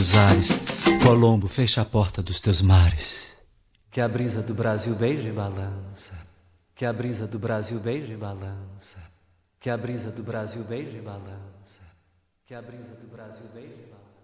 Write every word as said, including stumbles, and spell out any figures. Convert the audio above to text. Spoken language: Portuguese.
dos ares, Colombo, fecha a porta dos teus mares. Que a brisa do Brasil beije e balança, que a brisa do Brasil beije e balança, que a brisa do Brasil beije e balança, que a brisa do Brasil beije e balança.